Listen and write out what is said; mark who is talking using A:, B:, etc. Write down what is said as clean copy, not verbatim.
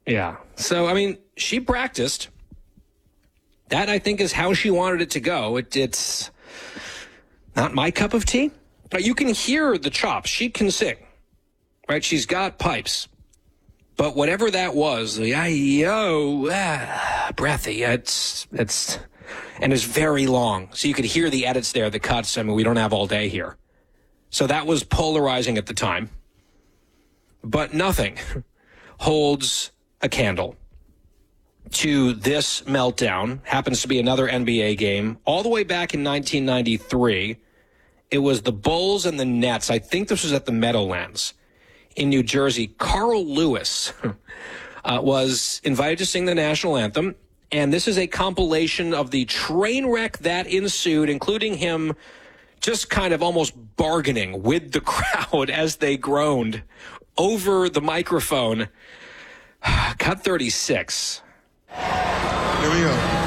A: Yeah. So, I mean, she practiced. That, I think, is how she wanted it to go. It's not my cup of tea. But you can hear the chops. She can sing, right? She's got pipes. But whatever that was, breathy, and it's very long. So you could hear the edits there, the cuts. I mean, we don't have all day here. So that was polarizing at the time. But nothing holds a candle to this meltdown. Happens to be another NBA game. All the way back in 1993, it was the Bulls and the Nets. I think this was at the Meadowlands in New Jersey. Carl Lewis was invited to sing the national anthem. And this is a compilation of the train wreck that ensued, including him just kind of almost bargaining with the crowd as they groaned over the microphone. Cut 36.
B: Here we go.